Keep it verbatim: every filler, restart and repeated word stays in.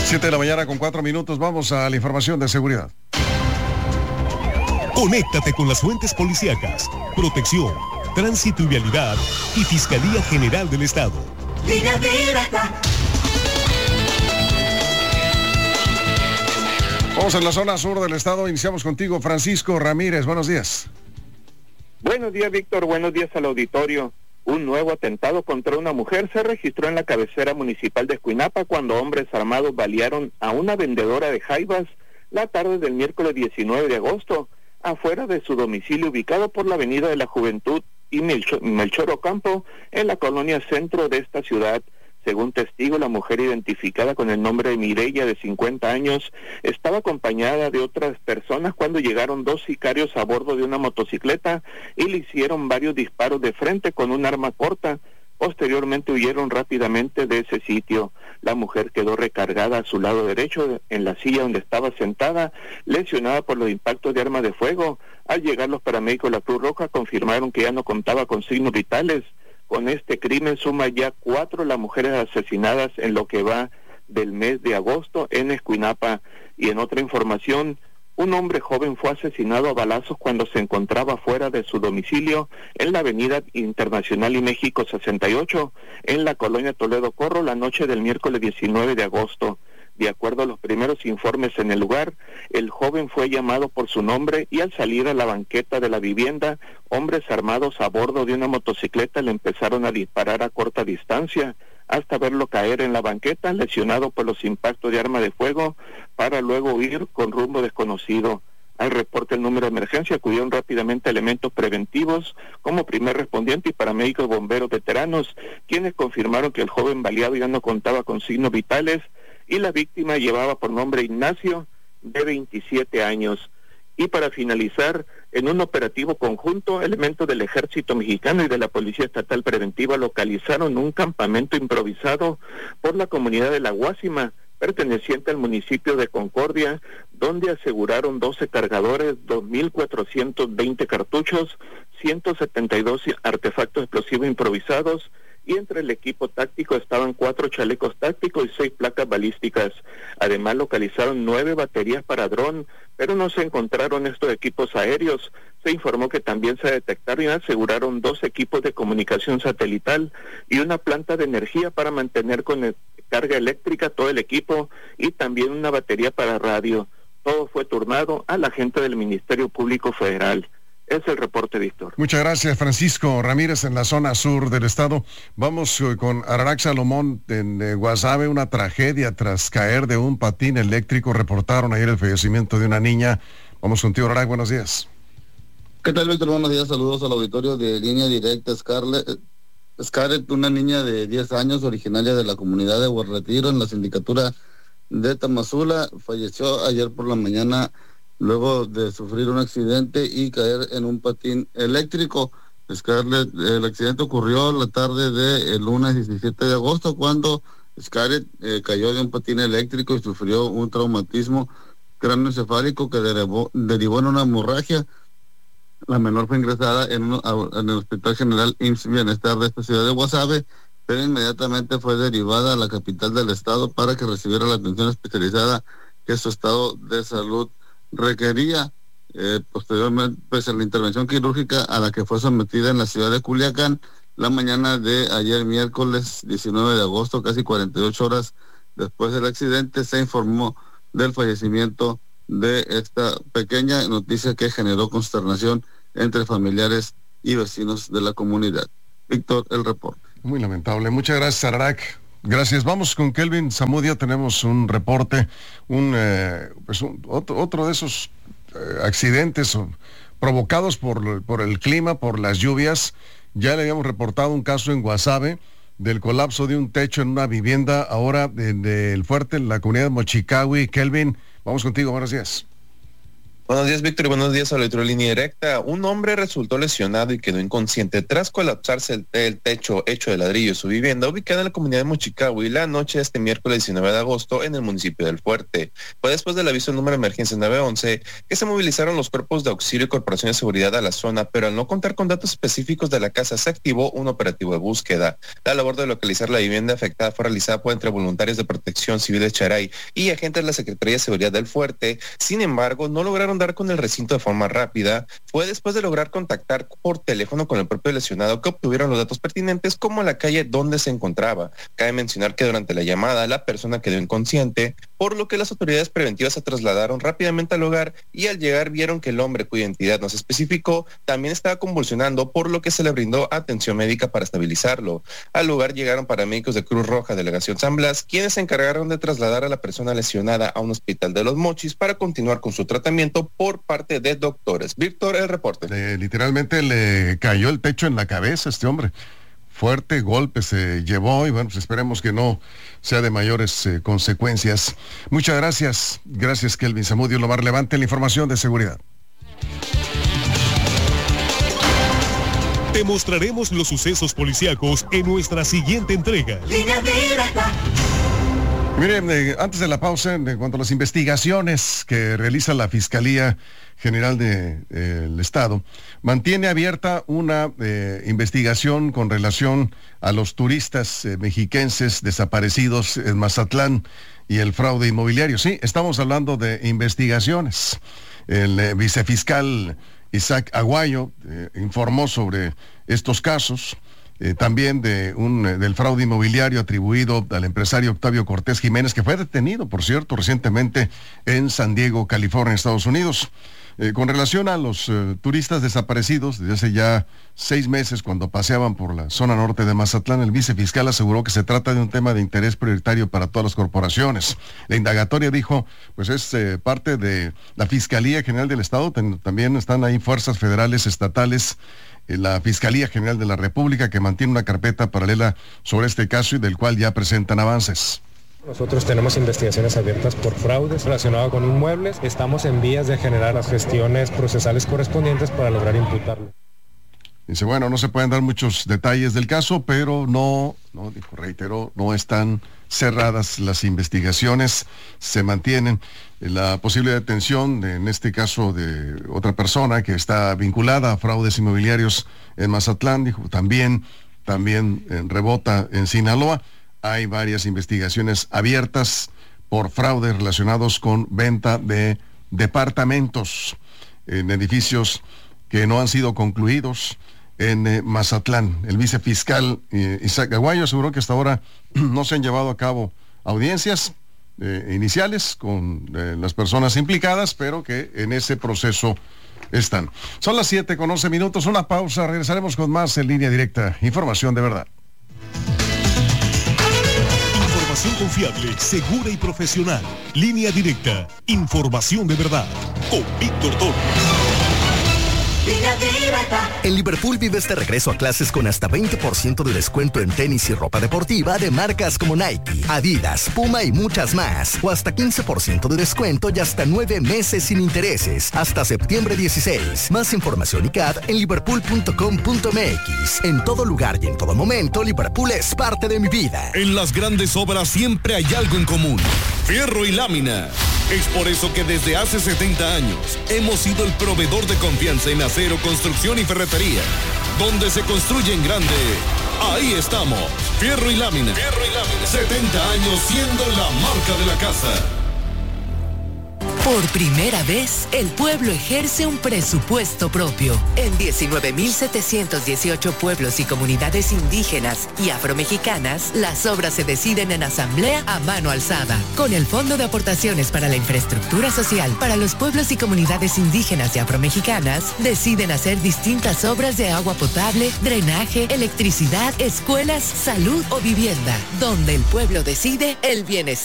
Siete de la mañana con cuatro minutos. Vamos a la información de seguridad. Conéctate con las fuentes policíacas, protección, tránsito y vialidad y Fiscalía General del Estado. Línea directa. Vamos en la zona sur del estado. Iniciamos contigo, Francisco Ramírez. Buenos días. Buenos días, Víctor. Buenos días al auditorio. Un nuevo atentado contra una mujer se registró en la cabecera municipal de Escuinapa cuando hombres armados balearon a una vendedora de jaivas la tarde del miércoles diecinueve de agosto, afuera de su domicilio ubicado por la Avenida de la Juventud y Melchor, Melchor Ocampo, en la colonia centro de esta ciudad. Según testigo, la mujer, identificada con el nombre de Mireya, de cincuenta años, estaba acompañada de otras personas cuando llegaron dos sicarios a bordo de una motocicleta y le hicieron varios disparos de frente con un arma corta. Posteriormente huyeron rápidamente de ese sitio. La mujer quedó recargada a su lado derecho en la silla donde estaba sentada, lesionada por los impactos de arma de fuego. Al llegar los paramédicos de la Cruz Roja confirmaron que ya no contaba con signos vitales. Con este crimen suma ya cuatro las mujeres asesinadas en lo que va del mes de agosto en Escuinapa. Y en otra información, un hombre joven fue asesinado a balazos cuando se encontraba fuera de su domicilio en la Avenida Internacional y México sesenta y ocho, en la colonia Toledo Corro, la noche del miércoles diecinueve de agosto. De acuerdo a los primeros informes en el lugar, el joven fue llamado por su nombre y al salir a la banqueta de la vivienda, hombres armados a bordo de una motocicleta le empezaron a disparar a corta distancia hasta verlo caer en la banqueta, lesionado por los impactos de arma de fuego, para luego huir con rumbo desconocido. Al reporte del número de emergencia acudieron rápidamente elementos preventivos como primer respondiente y paramédicos bomberos veteranos, quienes confirmaron que el joven baleado ya no contaba con signos vitales y la víctima llevaba por nombre Ignacio, de veintisiete años. Y para finalizar, en un operativo conjunto, elementos del Ejército Mexicano y de la Policía Estatal Preventiva localizaron un campamento improvisado por la comunidad de La Guásima, perteneciente al municipio de Concordia, donde aseguraron doce cargadores, dos mil cuatrocientos veinte cartuchos, ciento setenta y dos artefactos explosivos improvisados, y entre el equipo táctico estaban cuatro chalecos tácticos y seis placas balísticas. Además localizaron nueve baterías para dron, pero no se encontraron estos equipos aéreos. Se informó que también se detectaron y aseguraron dos equipos de comunicación satelital y una planta de energía para mantener con carga eléctrica todo el equipo y también una batería para radio. Todo fue turnado a la gente del Ministerio Público Federal. Es el reporte, Víctor. Muchas gracias, Francisco Ramírez, en la zona sur del estado. Vamos eh, con Ararax Salomón en eh, Guasave. Una tragedia tras caer de un patín eléctrico. Reportaron ayer el fallecimiento de una niña. Vamos contigo, Ararax, buenos días. ¿Qué tal, Víctor? Buenos días, saludos al auditorio de Línea Directa. Scarlett, Scarlett, una niña de diez años, originaria de la comunidad de Guarretiro, en la sindicatura de Tamazula, falleció ayer por la mañana luego de sufrir un accidente y caer en un patín eléctrico. Scarlett, el accidente ocurrió la tarde del lunes diecisiete de agosto, cuando Scarlett eh, cayó de un patín eléctrico y sufrió un traumatismo cráneoencefálico que derivó, derivó en una hemorragia. La menor fue ingresada en, un, en el Hospital General I M S S Bienestar de esta ciudad de Guasave, pero inmediatamente fue derivada a la capital del estado para que recibiera la atención especializada que su estado de salud requería. Eh, posteriormente, pues, a la intervención quirúrgica a la que fue sometida en la ciudad de Culiacán la mañana de ayer miércoles diecinueve de agosto, casi cuarenta y ocho horas después del accidente, se informó del fallecimiento de esta pequeña, noticia que generó consternación entre familiares y vecinos de la comunidad. Víctor, el reporte. Muy lamentable. Muchas gracias, Ararax. Gracias. Vamos con Kelvin Zamudio. Tenemos un reporte, un, eh, pues un otro, otro de esos eh, accidentes o, provocados por, por el clima, por las lluvias. Ya le habíamos reportado un caso en Guasave del colapso de un techo en una vivienda, ahora del de, de Fuerte, en la comunidad de Mochicahui. Kelvin, vamos contigo. Buenos días. Buenos días, Víctor, y buenos días a la Línea Directa. Un hombre resultó lesionado y quedó inconsciente tras colapsarse el, el techo hecho de ladrillo de su vivienda ubicada en la comunidad de Mochicagua la noche de este miércoles diecinueve de agosto en el municipio del Fuerte. Fue después del aviso del número de emergencia nueve once que se movilizaron los cuerpos de auxilio y corporación de seguridad a la zona, pero al no contar con datos específicos de la casa se activó un operativo de búsqueda. La labor de localizar la vivienda afectada fue realizada por entre voluntarios de Protección Civil de Charay y agentes de la Secretaría de Seguridad del Fuerte. Sin embargo, no lograron dar con el recinto de forma rápida. Fue después de lograr contactar por teléfono con el propio lesionado que obtuvieron los datos pertinentes como la calle donde se encontraba. Cabe mencionar que durante la llamada la persona quedó inconsciente, por lo que las autoridades preventivas se trasladaron rápidamente al lugar y al llegar vieron que el hombre, cuya identidad no se especificó, también estaba convulsionando, por lo que se le brindó atención médica para estabilizarlo. Al lugar llegaron paramédicos de Cruz Roja Delegación San Blas, quienes se encargaron de trasladar a la persona lesionada a un hospital de Los Mochis para continuar con su tratamiento por parte de doctores. Víctor, el reporte. Eh, literalmente le cayó el techo en la cabeza a este hombre. Fuerte golpe se llevó y bueno, pues esperemos que no sea de mayores eh, consecuencias. Muchas gracias. Gracias, Kelvin Zamudio. Lo más relevante en la información de seguridad. Te mostraremos los sucesos policíacos en nuestra siguiente entrega. Línea Directa. Miren, eh, antes de la pausa, en cuanto a las investigaciones que realiza la Fiscalía General del de, eh, Estado, mantiene abierta una eh, investigación con relación a los turistas eh, mexiquenses desaparecidos en Mazatlán y el fraude inmobiliario. Sí, estamos hablando de investigaciones. El eh, vicefiscal Isaac Aguayo eh, informó sobre estos casos. Eh, también de un, eh, del fraude inmobiliario atribuido al empresario Octavio Cortés Jiménez, que fue detenido, por cierto, recientemente en San Diego, California, Estados Unidos. Eh, con relación a los eh, turistas desaparecidos, desde hace ya seis meses, cuando paseaban por la zona norte de Mazatlán, el vicefiscal aseguró que se trata de un tema de interés prioritario para todas las corporaciones. La indagatoria, dijo, pues es eh, parte de la Fiscalía General del Estado, ten, también están ahí fuerzas federales, estatales, la Fiscalía General de la República, que mantiene una carpeta paralela sobre este caso y del cual ya presentan avances. Nosotros tenemos investigaciones abiertas por fraudes relacionados con inmuebles. Estamos en vías de generar las gestiones procesales correspondientes para lograr imputarlo. Dice, bueno, no se pueden dar muchos detalles del caso, pero no, no, dijo, reitero, no están cerradas las investigaciones, se mantienen. La posible detención, de, en este caso, de otra persona que está vinculada a fraudes inmobiliarios en Mazatlán, dijo, también, también en rebota en Sinaloa. Hay varias investigaciones abiertas por fraudes relacionados con venta de departamentos en edificios que no han sido concluidos en eh, Mazatlán. El vicefiscal eh, Isaac Aguayo aseguró que hasta ahora no se han llevado a cabo audiencias eh, iniciales con eh, las personas implicadas, pero que en ese proceso están. Son las siete con once minutos, una pausa, regresaremos con más en Línea Directa, información de verdad. Información confiable, segura y profesional. Línea Directa, información de verdad, con Víctor Toro. En Liverpool vives de regreso a clases con hasta veinte por ciento de descuento en tenis y ropa deportiva de marcas como Nike, Adidas, Puma y muchas más. O hasta quince por ciento de descuento y hasta nueve meses sin intereses. Hasta septiembre dieciséis. Más información y C A D en liverpool punto com punto m x. En todo lugar y en todo momento, Liverpool es parte de mi vida. En las grandes obras siempre hay algo en común. Fierro y lámina. Es por eso que desde hace setenta años hemos sido el proveedor de confianza en acero, construcción y ferretería. Donde se construye en grande, ahí estamos. Fierro y lámina. Fierro y lámina. setenta años siendo la marca de la casa. Por primera vez, el pueblo ejerce un presupuesto propio. En diecinueve mil setecientos dieciocho pueblos y comunidades indígenas y afromexicanas, las obras se deciden en asamblea a mano alzada. Con el Fondo de Aportaciones para la Infraestructura Social para los pueblos y comunidades indígenas y afromexicanas, deciden hacer distintas obras de agua potable, drenaje, electricidad, escuelas, salud o vivienda. Donde el pueblo decide, el bienestar